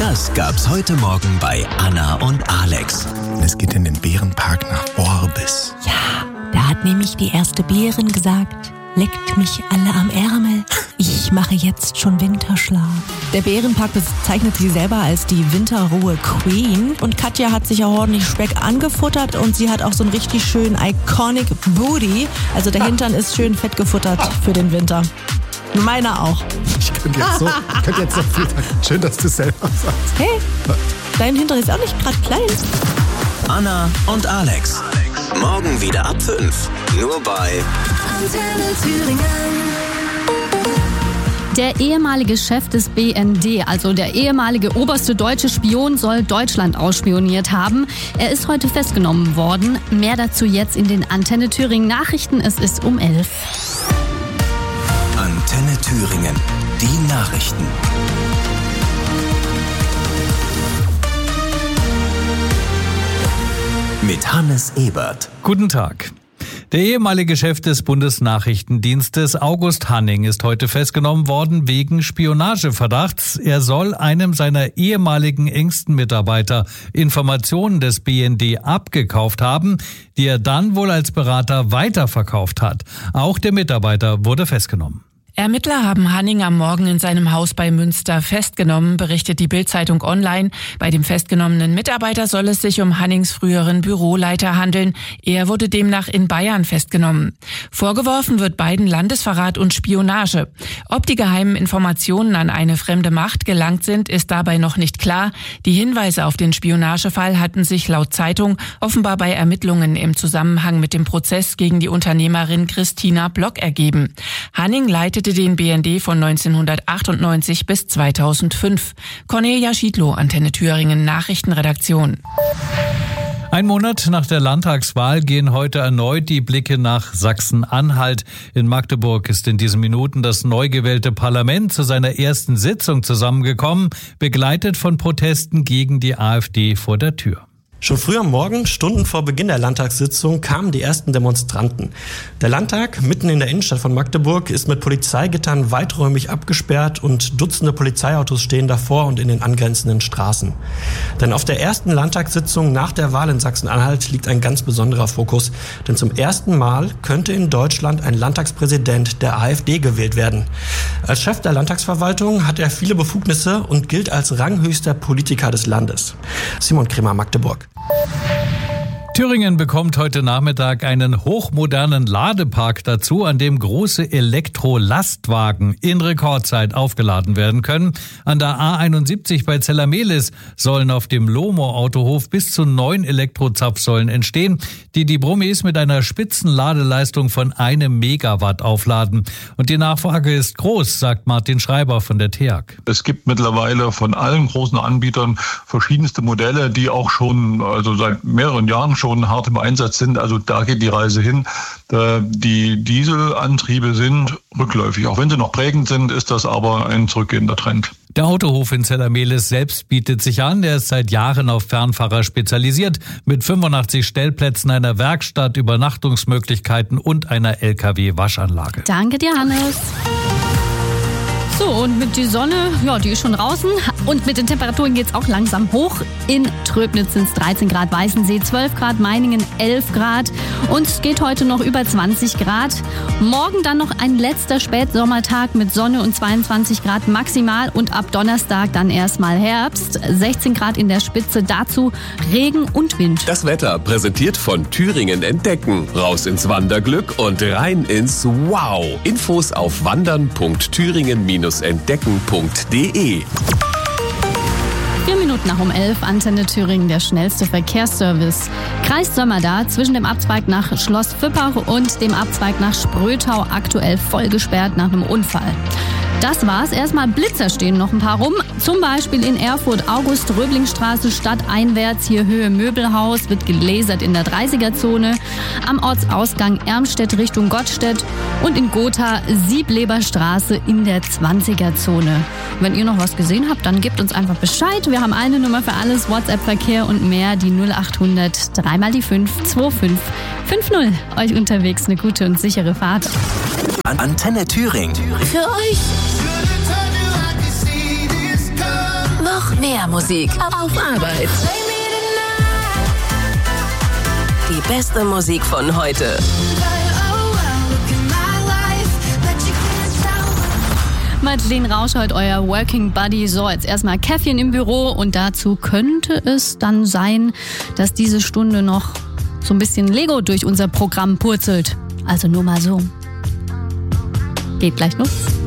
Das gab's heute Morgen bei Anna und Alex. Es geht in den Bärenpark nach Orbis. Ja, da hat nämlich die erste Bärin gesagt: Leckt mich alle am Ärmel, ich mache jetzt schon Winterschlaf. Der Bärenpark bezeichnet sie selber als die Winterruhe Queen. Und Katja hat sich auch ordentlich Speck angefuttert und sie hat auch so einen richtig schönen Iconic Booty. Also der Hintern ist schön fett gefuttert für den Winter. Meiner auch. Ich könnte jetzt so viel sagen. Schön, dass du es selber sagst. Hey, dein Hintern ist auch nicht gerade klein. Anna und Alex. Morgen wieder ab 5. Nur bei Antenne Thüringen. Der ehemalige Chef des BND, also der ehemalige oberste deutsche Spion, soll Deutschland ausspioniert haben. Er ist heute festgenommen worden. Mehr dazu jetzt in den Antenne Thüringen Nachrichten. Es ist um 11. Antenne Thüringen. Die Nachrichten. Mit Hannes Ebert. Guten Tag. Der ehemalige Chef des Bundesnachrichtendienstes August Hanning ist heute festgenommen worden wegen Spionageverdachts. Er soll einem seiner ehemaligen engsten Mitarbeiter Informationen des BND abgekauft haben, die er dann wohl als Berater weiterverkauft hat. Auch der Mitarbeiter wurde festgenommen. Ermittler haben Hanning am Morgen in seinem Haus bei Münster festgenommen, berichtet die Bild-Zeitung online. Bei dem festgenommenen Mitarbeiter soll es sich um Hannings früheren Büroleiter handeln. Er wurde demnach in Bayern festgenommen. Vorgeworfen wird beiden Landesverrat und Spionage. Ob die geheimen Informationen an eine fremde Macht gelangt sind, ist dabei noch nicht klar. Die Hinweise auf den Spionagefall hatten sich laut Zeitung offenbar bei Ermittlungen im Zusammenhang mit dem Prozess gegen die Unternehmerin Christina Block ergeben. Hanning leitete den BND von 1998 bis 2005. Cornelia Schiedlow, Antenne Thüringen Nachrichtenredaktion. Ein Monat nach der Landtagswahl gehen heute erneut die Blicke nach Sachsen-Anhalt. In Magdeburg ist in diesen Minuten das neu gewählte Parlament zu seiner ersten Sitzung zusammengekommen, begleitet von Protesten gegen die AfD vor der Tür. Schon früh am Morgen, Stunden vor Beginn der Landtagssitzung, kamen die ersten Demonstranten. Der Landtag, mitten in der Innenstadt von Magdeburg, ist mit Polizeigittern weiträumig abgesperrt und Dutzende Polizeiautos stehen davor und in den angrenzenden Straßen. Denn auf der ersten Landtagssitzung nach der Wahl in Sachsen-Anhalt liegt ein ganz besonderer Fokus. Denn zum ersten Mal könnte in Deutschland ein Landtagspräsident der AfD gewählt werden. Als Chef der Landtagsverwaltung hat er viele Befugnisse und gilt als ranghöchster Politiker des Landes. Simon Kremer, Magdeburg. Thüringen bekommt heute Nachmittag einen hochmodernen Ladepark dazu, an dem große Elektrolastwagen in Rekordzeit aufgeladen werden können. An der A71 bei Zellermehlis sollen auf dem Lomo-Autohof bis zu 9 Elektrozapfsäulen entstehen, die Brummis mit einer Spitzenladeleistung von 1 Megawatt aufladen. Und die Nachfrage ist groß, sagt Martin Schreiber von der TEAG. Es gibt mittlerweile von allen großen Anbietern verschiedenste Modelle, die auch schon seit mehreren Jahren schon hart im Einsatz sind. Also da geht die Reise hin. Die Dieselantriebe sind rückläufig. Auch wenn sie noch prägend sind, ist das aber ein zurückgehender Trend. Der Autohof in Zellermehlis selbst bietet sich an. Er ist seit Jahren auf Fernfahrer spezialisiert, mit 85 Stellplätzen, einer Werkstatt, Übernachtungsmöglichkeiten und einer LKW-Waschanlage. Danke dir, Hannes. So, und mit die Sonne, die ist schon draußen. Und mit den Temperaturen geht's auch langsam hoch. In Tröbnitz sind es 13 Grad, Weißensee 12 Grad, Meiningen 11 Grad. Und es geht heute noch über 20 Grad. Morgen dann noch ein letzter Spätsommertag mit Sonne und 22 Grad maximal. Und ab Donnerstag dann erstmal Herbst. 16 Grad in der Spitze, dazu Regen und Wind. Das Wetter präsentiert von Thüringen Entdecken. Raus ins Wanderglück und rein ins Wow. Infos auf wandern.thüringen-entdecken.de. 4 Minuten nach um 11, Antenne Thüringen, der schnellste Verkehrsservice. Kreis Sömmerda zwischen dem Abzweig nach Schloss Füppach und dem Abzweig nach Sprötau aktuell voll gesperrt nach einem Unfall. Das war's. Erstmal Blitzer stehen noch ein paar rum. Zum Beispiel in Erfurt August-Röbling-Straße stadteinwärts, hier Höhe Möbelhaus, wird gelasert in der 30er-Zone. Am Ortsausgang Ermstedt Richtung Gottstedt und in Gotha Siebleberstraße in der 20er-Zone. Wenn ihr noch was gesehen habt, dann gebt uns einfach Bescheid. Wir haben eine Nummer für alles, WhatsApp-Verkehr und mehr, die 0800 3 mal die 5 25 50. Euch unterwegs eine gute und sichere Fahrt. Antenne Thüringen. Für euch. Noch Mehr Musik auf Arbeit. Die beste Musik von heute. Madeleine Rausch, heute euer Working Buddy. So, jetzt erstmal Käffchen im Büro und dazu könnte es dann sein, dass diese Stunde noch so ein bisschen Lego durch unser Programm purzelt. Also nur mal so. Geht gleich los.